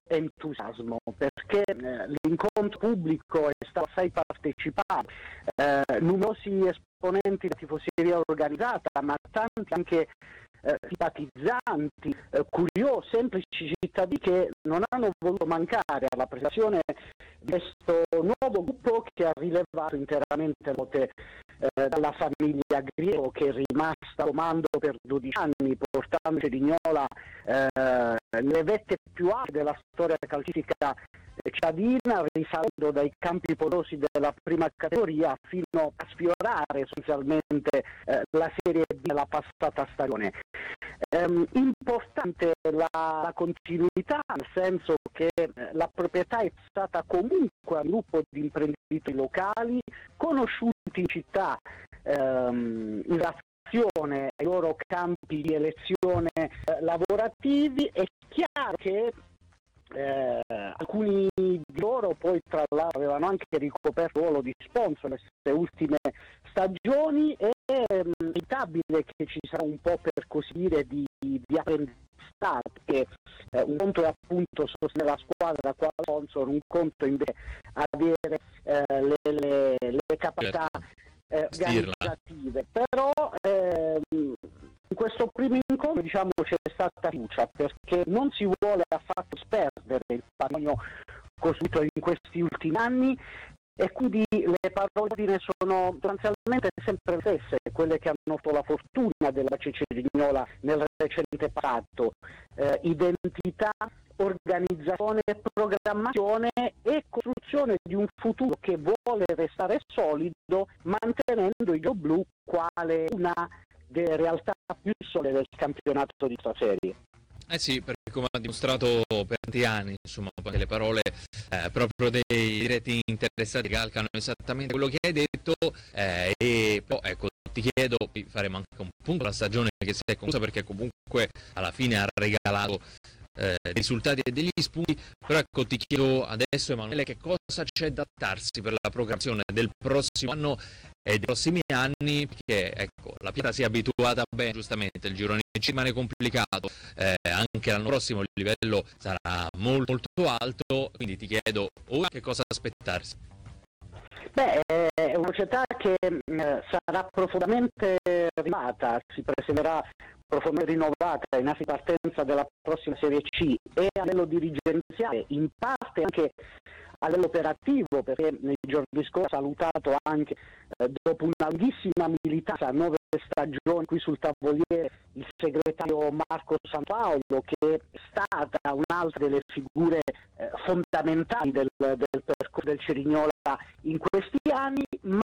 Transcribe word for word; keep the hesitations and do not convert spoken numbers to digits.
entusiasmo, perché eh, l'incontro pubblico è stato assai partecipato, eh, numerosi esponenti della tifoseria organizzata, ma tanti anche eh, simpatizzanti, eh, curiosi, semplici cittadini che non hanno voluto mancare alla presentazione di questo nuovo gruppo che ha rilevato interamente note eh, dalla famiglia Griego, che è rimasta a comando per dodici anni, portando Cerignola eh, le vette più alte della storia calcistica cittadina, risalendo dai campi porosi della prima categoria fino a sfiorare sostanzialmente eh, la Serie B della passata stagione. Ehm, importante la, la continuità, nel senso che eh, la proprietà è stata comunque un gruppo di imprenditori locali conosciuti in città, ehm, in relazione ai loro campi di elezione eh, lavorativi. È chiaro che Eh, alcuni di loro poi tra l'altro avevano anche ricoperto il ruolo di sponsor nelle ultime stagioni, e è inevitabile che ci sarà un po', per così dire, di, di apprendistato, che eh, un conto è appunto sostenere la squadra qua sponsor, un conto invece avere eh, le, le, le capacità eh, organizzative. Però eh, in questo primo incontro, diciamo, c'è stata fiducia, perché non si vuole affatto sperdere il patrimonio costruito in questi ultimi anni, e quindi le parole sono sostanzialmente sempre le stesse, quelle che hanno avuto la fortuna della Cerignola nel recente passato: eh, identità, organizzazione, programmazione e costruzione di un futuro che vuole restare solido, mantenendo i blu quale una delle realtà più solide del campionato di questa serie. Eh sì, perché come ha dimostrato per tanti anni, insomma, le parole eh, proprio dei diretti interessati calcano esattamente quello che hai detto, eh, e poi ecco, ti chiedo, faremo anche un punto alla stagione che si è conclusa, perché comunque alla fine ha regalato eh, dei risultati e degli spunti, però ecco, ti chiedo adesso, Emanuele, che cosa c'è da adattarsi per la programmazione del prossimo anno e dei prossimi anni, perché ecco, la Pietra si è abituata bene, giustamente, il girone ci rimane complicato, eh, anche l'anno prossimo il livello sarà molto, molto alto, quindi ti chiedo ora che cosa aspettarsi. Beh, è una società che eh, sarà profondamente rinnovata, si presenterà profondamente rinnovata in partenza della prossima Serie C, e a livello dirigenziale, in parte anche a livello operativo, perché nei giorni scorsi ha salutato anche, eh, dopo una lunghissima militanza, nove stagioni qui sul tavoliere, il segretario Marco Sanpaolo, che è stata un'altra delle figure eh, fondamentali del, del percorso del Cerignola in questi anni, ma